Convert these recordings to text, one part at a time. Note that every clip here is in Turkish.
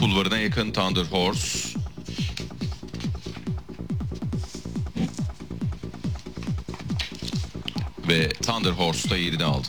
kulvarına yakın Thunder Horse. Ve Thunder Horse da yerini aldı.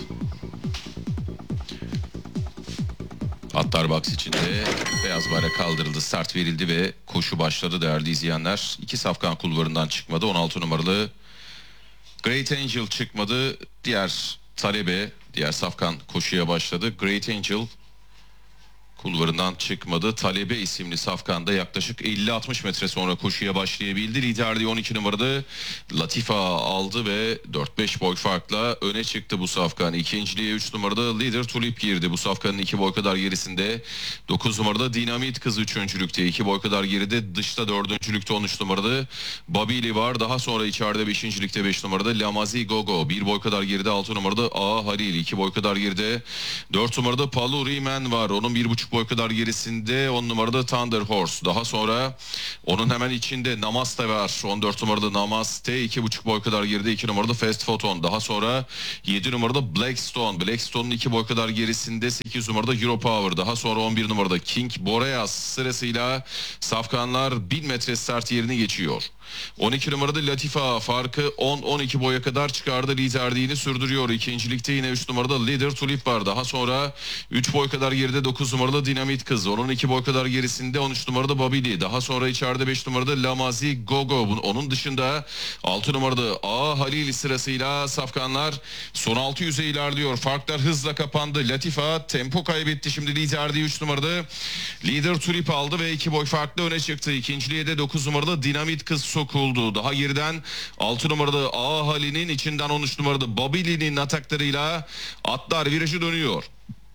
Atlar box içinde, beyaz bayrak kaldırıldı, start verildi ve koşu başladı değerli izleyenler. İki safkan kulvarından çıkmadı. 16 numaralı Great Angel çıkmadı. Diğer safkan koşuya başladı. Great Angel kulvarından çıkmadı. Talebe isimli safkanda yaklaşık 50-60 metre sonra koşuya başlayabildi. Liderliği 12 numaralı Latifa aldı ve 4-5 boy farkla öne çıktı bu safkan. İkinciliğe 3 numaralı Leader Tulip girdi. Bu safkanın 2 boy kadar gerisinde 9 numaralı Dinamit Kız 3. 2 boy kadar geride. Dışta 4. 13 numaralı Babili var. Daha sonra içeride 5. 5 numaralı Lamazi Gogo. 1 boy kadar geride 6 numaralı A Halil. 2 boy kadar geride 4 numaralı Palu Rimen var. Onun 1,5 boy kadar gerisinde 10 numaralı Thunder Horse. Daha sonra onun hemen içinde Namaste var. 14 numaralı Namaste. 2,5 boy kadar geride 2 numaralı Fast Photon. Daha sonra 7 numaralı Blackstone. Blackstone'un 2 boy kadar gerisinde 8 numaralı Euro Power. Daha sonra 11 numarada King Boreas sırasıyla safkanlar 1000 metre start yerini geçiyor. 12 numaralı Latifa farkı 10-12 boya kadar çıkardı. Liderliğini sürdürüyor. İkincilikte yine 3 numaralı Leader Tulip var. Daha sonra 3 boy kadar geride 9 numaralı Dinamit Kız. Onun 2 boy kadar gerisinde 13 numaralı Babili. Daha sonra içeride 5 numaralı Lamazi Gogo. Onun dışında 6 numaralı A Halil sırasıyla safkanlar son 600'e ilerliyor. Farklar hızla kapandı. Latifa tempo kaybetti. Şimdi liderliği 3 numaralı Leader Tulip aldı ve 2 boy farklı öne çıktı. İkinciliğe de 9 numaralı Dinamit Kız sokuldu. Daha geriden 6 numaralı A Halil'in içinden 13 numaralı Babili'nin ataklarıyla atlar virajı dönüyor.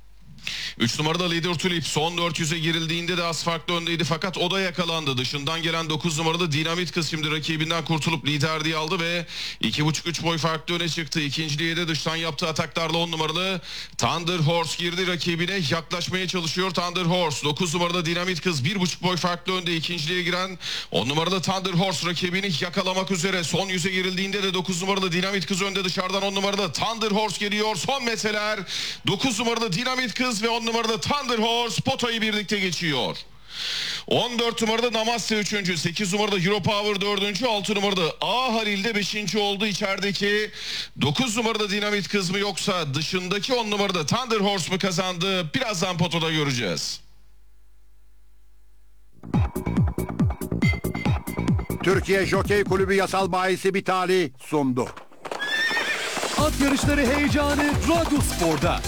3 numarada Leader Tulip son 400'e girildiğinde de az farklı öndeydi fakat o da yakalandı. Dışından gelen 9 numaralı Dinamit Kız şimdi rakibinden kurtulup liderliği aldı ve 2,5-3 boy farklı öne çıktı. İkinciliğe de dıştan yaptığı ataklarla 10 numaralı Thunder Horse girdi. Rakibine yaklaşmaya çalışıyor Thunder Horse. 9 numarada Dinamit Kız 1,5 boy farklı önde. İkinciliğe giren 10 numaralı Thunder Horse rakibini yakalamak üzere. Son 100'e girildiğinde de 9 numaralı Dinamit Kız önde, dışarıdan 10 numaralı Thunder Horse geliyor. Son metreler 9 numaralı Dinamit Kız ve 10 numaralı Thunder Horse potayı birlikte geçiyor. 14 numarada Namaste 3. 8 numarada Euro Power 4. 6 numarada A Halil'de 5. oldu. İçerideki 9 numarada Dinamit Kız mı yoksa dışındaki 10 numarada Thunder Horse mu kazandı? Birazdan potada göreceğiz. Türkiye Jokey Kulübü Yasal Bayisi Bitali sundu. At yarışları heyecanı Radyo Spor'da.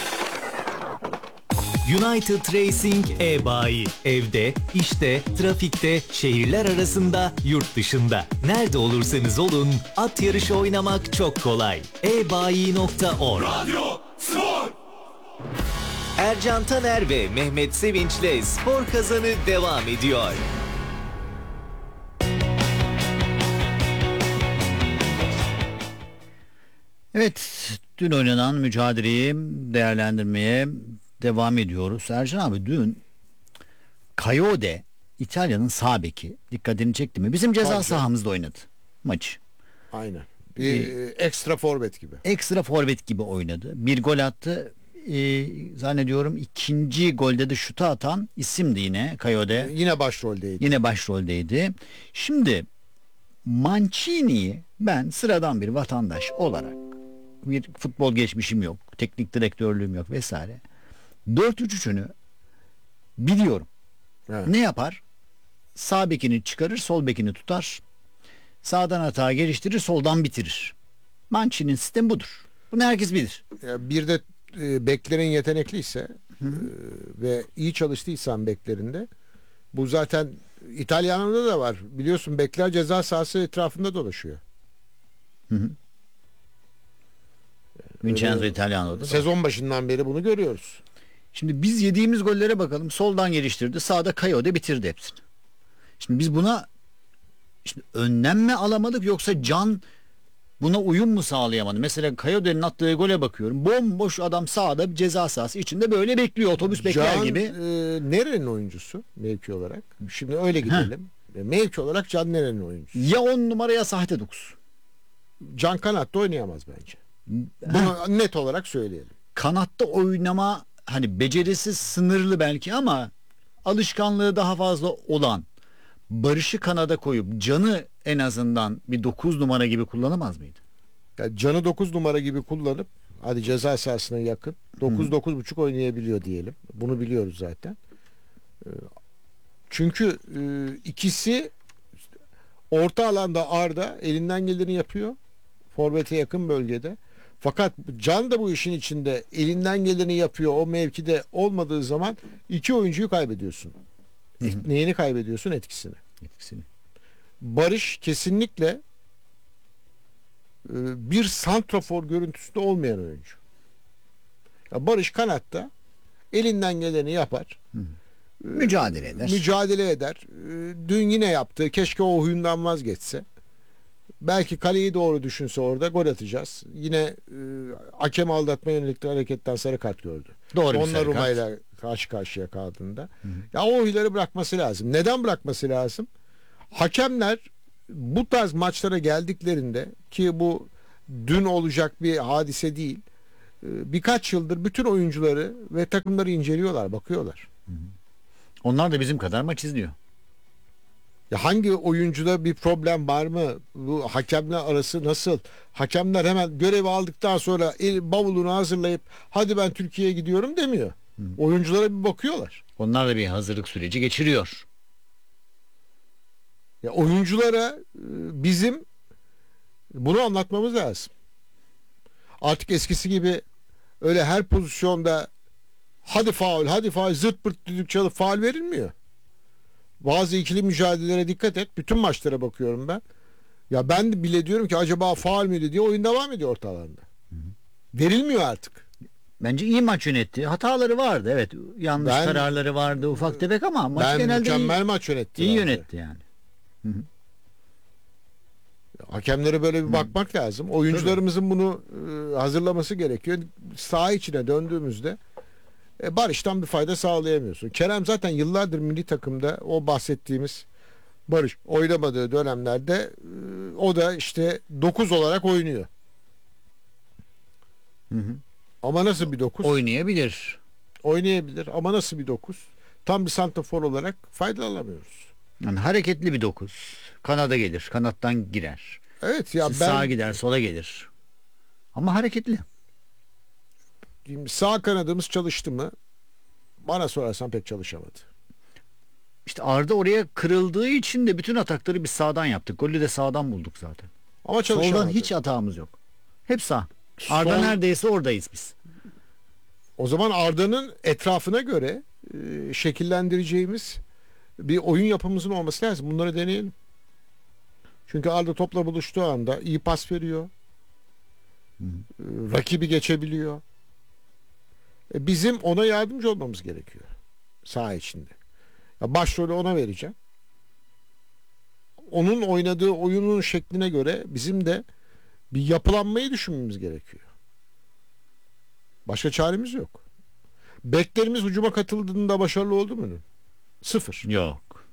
United Racing e-bayi. Evde, işte, trafikte, şehirler arasında, yurt dışında. Nerede olursanız olun, at yarışı oynamak çok kolay. ebayi.org. Radyo Spor. Ercan Taner ve Mehmet Sevinç'le Spor Kazanı devam ediyor. Evet, dün oynanan mücadeleyi değerlendirmeye devam ediyoruz. Ercan abi, dün Coyote, İtalya'nın sağ beki, dikkatini çekti mi? Bizim ceza Tabii. sahamızda oynadı maçı. Aynen. Bir ekstra forvet gibi. Ekstra forvet gibi oynadı. Bir gol attı. Zannediyorum ikinci golde de şutu atan isimdi yine Coyote. Yine başroldeydi. Yine başroldeydi. Şimdi Mancini'yi ben sıradan bir vatandaş olarak, bir futbol geçmişim yok, teknik direktörlüğüm yok vesaire, 4-3-3'ünü biliyorum. Evet. Ne yapar? Sağ bekini çıkarır, sol bekini tutar. Sağdan hata geliştirir, soldan bitirir. Mancini'nin sistemi budur. Bunu herkes bilir. Ya bir de beklerin yetenekliyse ve iyi çalıştıysan beklerinde, bu zaten İtalyanlarda da var. Biliyorsun, bekler ceza sahası etrafında dolaşıyor. Vincenzo Italiano'da da. Sezon başından beri bunu görüyoruz. Şimdi biz yediğimiz gollere bakalım. Soldan geliştirdi. Sağda Coyote bitirdi hepsini. Şimdi biz buna önlem mi alamadık, yoksa Can buna uyum mu sağlayamadı? Mesela Coyote'nin attığı gole bakıyorum. Bomboş adam sağda bir ceza sahası içinde böyle bekliyor. Otobüs bekler Can, gibi. nerenin oyuncusu mevki olarak? Şimdi öyle gidelim. Mevki olarak Can nerenin oyuncusu? Ya 10 numara ya sahte 9. Can kanatta oynayamaz bence. Bunu net olarak söyleyelim. Kanatta oynama hani becerisi sınırlı belki ama alışkanlığı daha fazla olan Barış'ı kanada koyup Can'ı en azından bir 9 numara gibi kullanamaz mıydı? Yani Can'ı 9 numara gibi kullanıp hadi ceza sahasına yakın 9-9,5 oynayabiliyor diyelim. Bunu biliyoruz zaten. Çünkü ikisi orta alanda Arda elinden geleni yapıyor. Forvete yakın bölgede. Fakat Can da bu işin içinde elinden geleni yapıyor. O mevkide olmadığı zaman iki oyuncuyu kaybediyorsun. Neyini kaybediyorsun? Etkisini. Etkisini. Barış kesinlikle bir santrafor görüntüsünde olmayan oyuncu. Ya Barış kanatta elinden geleni yapar. Mücadele eder. Mücadele eder. Dün yine yaptı. Keşke o huyundan vazgeçse. Belki kaleyi doğru düşünse orada gol atacağız. Yine hakem aldatma yönelik hareketten sarı kart gördü. Doğru bir sarı kart. Donnarumma ile karşı karşıya kaldığında. Ya o huyları bırakması lazım. Neden bırakması lazım? Hakemler bu tarz maçlara geldiklerinde, ki bu dün olacak bir hadise değil, birkaç yıldır bütün oyuncuları ve takımları inceliyorlar, bakıyorlar. Onlar da bizim kadar maç izliyor. Ya hangi oyuncuda bir problem var mı? Bu hakemler arası nasıl? Hakemler hemen görevi aldıktan sonra bavulunu hazırlayıp hadi ben Türkiye'ye gidiyorum demiyor. Oyunculara bir bakıyorlar. Onlar da bir hazırlık süreci geçiriyor. Ya oyunculara bizim bunu anlatmamız lazım. Artık eskisi gibi öyle her pozisyonda hadi faul zırt pırt düdük çalıp faul verilmiyor. Bazı ikili mücadelelere dikkat et. Bütün maçlara bakıyorum ben. Ya ben bile diyorum ki acaba faul müydü diye oyun devam ediyor orta alanda. Verilmiyor artık. Bence iyi maç yönetti. Hataları vardı, evet. Yanlış kararları vardı, ufak tefek, ama maç genelde mükemmel maç yönetti. İyi yönetti yani. Hakemlere böyle bir bakmak lazım. Oyuncularımızın bunu hazırlaması gerekiyor. Saha içine döndüğümüzde Barış'tan bir fayda sağlayamıyorsun. Kerem zaten yıllardır milli takımda o bahsettiğimiz Barış oynamadığı dönemlerde o da işte 9 olarak oynuyor. Ama nasıl bir 9? Oynayabilir. Oynayabilir ama nasıl bir 9? Tam bir santrafor olarak faydalanamıyoruz. Yani hareketli bir 9. Kanada gelir, kanattan girer. Evet ya Sağa gider, sola gelir. Ama hareketli. Sağ kanadımız çalıştı mı? Bana sorarsan pek çalışamadı. İşte Arda oraya kırıldığı için de bütün atakları biz sağdan yaptık. Golü de sağdan bulduk zaten. Ama çalışamadı. Soldan hiç atağımız yok. Hep sağ. Arda neredeyse oradayız biz. O zaman Arda'nın etrafına göre şekillendireceğimiz bir oyun yapımızın olması lazım. Bunları deneyelim. Çünkü Arda topla buluştuğu anda iyi pas veriyor. Rakibi geçebiliyor. Bizim ona yardımcı olmamız gerekiyor. Saha içinde. Ya başrolü ona vereceğim. Onun oynadığı oyunun şekline göre bizim de bir yapılanmayı düşünmemiz gerekiyor. Başka çaremiz yok. Beklerimiz hücuma katıldığında başarılı oldu mu? 0. Yok.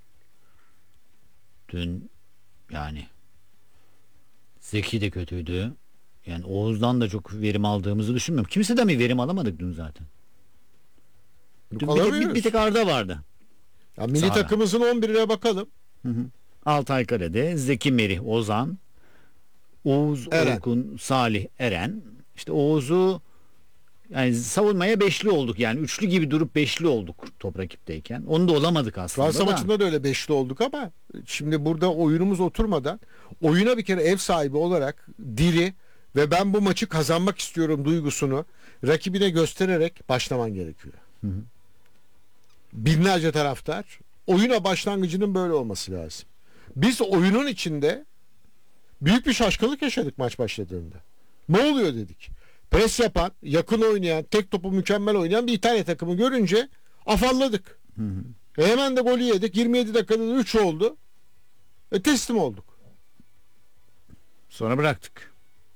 Dün yani Zeki de kötüydü. Yani Oğuz'dan da çok verim aldığımızı düşünmüyorum. Kimseden bir verim alamadık dün zaten. Dün bir tek Arda vardı. Ya milli Sahada. takımımızın 11'ine bakalım. Altay Kale'de Zeki, Merih, Ozan, Oğuz, Eren. Orkun, Salih, Eren. İşte Oğuz'u yani savunmaya beşli olduk, yani üçlü gibi durup beşli olduk top rakipteyken. Onu da olamadık aslında. Fransa maçında da öyle beşli olduk ama şimdi burada oyunumuz oturmadan oyuna bir kere ev sahibi olarak diri ve ben bu maçı kazanmak istiyorum duygusunu rakibine göstererek başlaman gerekiyor. Binlerce taraftar oyuna başlangıcının böyle olması lazım. Biz oyunun içinde büyük bir şaşkınlık yaşadık maç başladığında. Ne oluyor dedik. Pres yapan, yakın oynayan, tek topu mükemmel oynayan bir İtalya takımı görünce afalladık. Hemen de golü yedik. 27 dakikada da 3 oldu. Teslim olduk. Sonra bıraktık.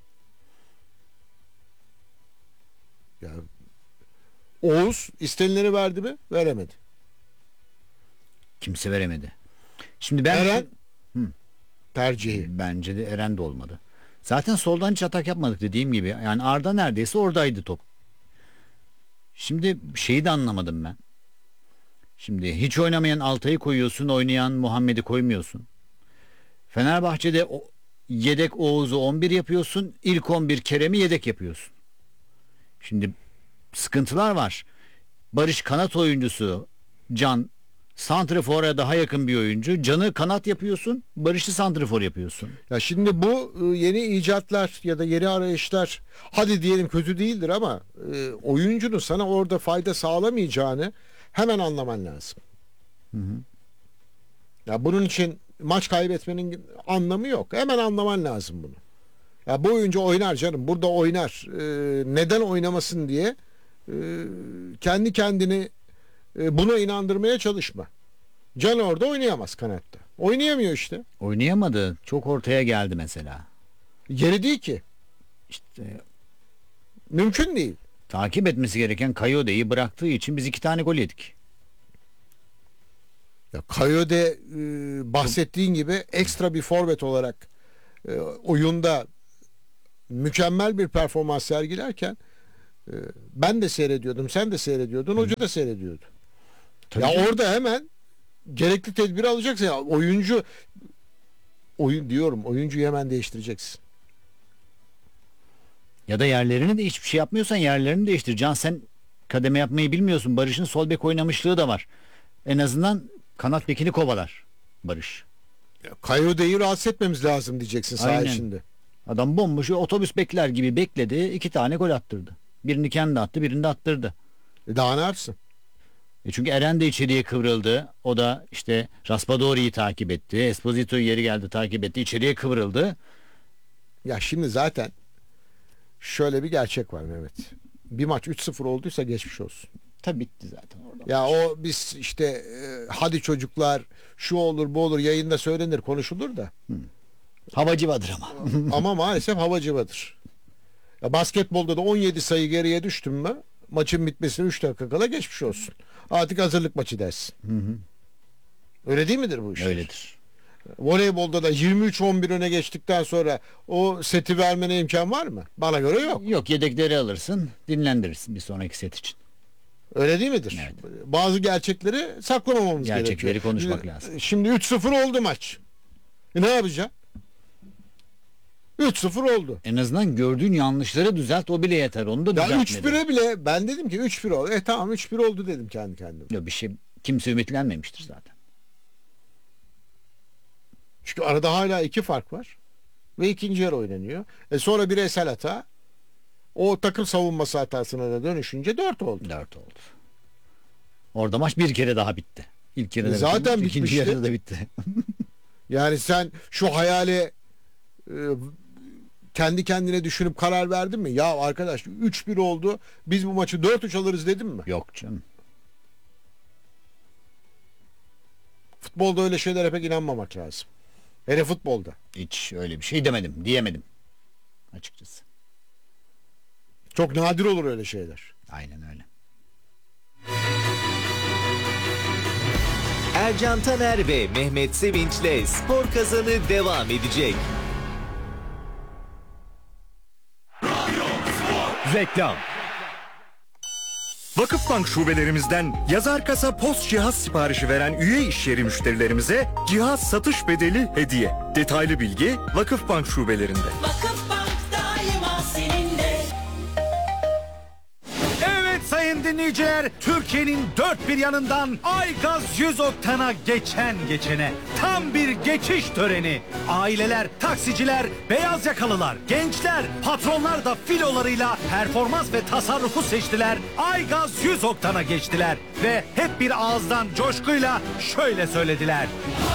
Ya, Oğuz istenileni verdi mi? Veremedi. Kimse veremedi. Şimdi ben Eren tercihi. bence de Eren de olmadı. Zaten soldan hiç atak yapmadık dediğim gibi. Yani Arda neredeyse oradaydı top. Şimdi şeyi de anlamadım ben. Şimdi hiç oynamayan Altay'ı koyuyorsun, oynayan Muhammed'i koymuyorsun. Fenerbahçe'de yedek Oğuz'u 11 yapıyorsun, ilk 11 Kerem'i yedek yapıyorsun. Şimdi sıkıntılar var. Barış kanat oyuncusu, Can santrafora daha yakın bir oyuncu. Can'ı kanat yapıyorsun, Barış'ı santrafor yapıyorsun. Ya şimdi bu yeni icatlar ya da yeni arayışlar hadi diyelim kötü değildir ama oyuncunun sana orada fayda sağlamayacağını hemen anlaman lazım. Ya bunun için maç kaybetmenin anlamı yok. Hemen anlaman lazım bunu. Ya bu oyuncu oynar canım. Burada oynar. Neden oynamasın diye kendi kendini buna inandırmaya çalışma. Can orada oynayamaz kanatta. Oynayamıyor işte. Oynayamadı. Çok ortaya geldi mesela. Yeri değil ki. İşte Mümkün değil. takip etmesi gereken Kayode'yi bıraktığı için biz 2 tane gol yedik. Ya Kayode bahsettiğin gibi ekstra bir forvet olarak oyunda mükemmel bir performans sergilerken ben de seyrediyordum, sen de seyrediyordun, hoca da seyrediyordu. Tabii ya canım. orada hemen gerekli tedbiri alacaksın. Ya oyuncuyu hemen değiştireceksin. Ya da yerlerini de hiçbir şey yapmıyorsan yerlerini değiştir. Can sen kademe yapmayı bilmiyorsun. Barış'ın sol bek oynamışlığı da var. En azından kanat bekini kovalar Barış. Kayode'yi rahatsız etmemiz lazım diyeceksin saha Aynen. içinde. Adam bomboş otobüs bekler gibi bekledi. 2 tane gol attırdı. Birini kendi attı, birini de attırdı. Daha ne yapsın? Çünkü Eren de içeriye kıvrıldı. O da işte Raspadori'yi takip etti. Esposito'yu yeri geldi takip etti. İçeriye kıvrıldı. Ya şimdi zaten şöyle bir gerçek var Mehmet. Bir maç 3-0 olduysa geçmiş olsun. Tabii bitti zaten orada. Ya o biz işte hadi çocuklar şu olur bu olur yayında söylenir konuşulur da. Havacıvadır ama. Ama maalesef havacıvadır. Ya basketbolda da 17 sayı geriye düştün mü maçın bitmesine 3 dakika kala geçmiş olsun. Artık hazırlık maçı dersin. Öyle değil midir bu iş? Öyledir. Voleybolda da 23-11 öne geçtikten sonra o seti vermene imkan var mı? Bana göre yok. Yok, yedekleri alırsın, dinlendirirsin bir sonraki set için. Öyle değil midir? Evet. Bazı gerçekleri saklamamamız Gerçekleri gerekiyor. konuşmak lazım. Şimdi 3-0 oldu maç. Ne yapacaksın? 3-0 oldu. En azından gördüğün yanlışları düzelt, o bile yeter. Onu da Ya düzeltmedi. 3-1'e bile ben dedim ki 3-1 oldu. Tamam 3-1 oldu dedim kendi kendime. Yok, bir şey kimse ümitlenmemiştir zaten. Çünkü arada hala 2 fark var. Ve ikinci yarı oynanıyor. Sonra bireysel hata. O takım savunması hatasına da dönüşünce 4 oldu. 4 oldu. Orada maç bir kere daha bitti. İlk yarıda Zaten bitti, ikinci bitmişti. yarıda da bitti. Yani sen şu hayali kendi kendine düşünüp karar verdin mi? Ya arkadaş 3-1 oldu. Biz bu maçı 4-3 alırız dedin mi? Yok canım. Futbolda öyle şeylere pek inanmamak lazım. Hele futbolda. Hiç öyle bir şey demedim, diyemedim. Açıkçası. Çok nadir olur öyle şeyler. Aynen öyle. Ercan Taner ve Mehmet Sevinç'le Spor Kazanı devam edecek. Reklam. Vakıfbank şubelerimizden yazar kasa post cihaz siparişi veren üye iş yeri müşterilerimize cihaz satış bedeli hediye. Detaylı bilgi Vakıfbank şubelerinde. Vakıfbank daima seninle. Evet sayın dinleyiciler, Türkiye'nin dört bir yanından Aygaz 100 Oktan'a geçene tam bir geçiş töreni. Aileler, taksiciler, beyaz yakalılar, gençler, patronlar da filolarıyla performans ve tasarrufu seçtiler. Aygaz 100 Oktan'a geçtiler ve hep bir ağızdan coşkuyla şöyle söylediler.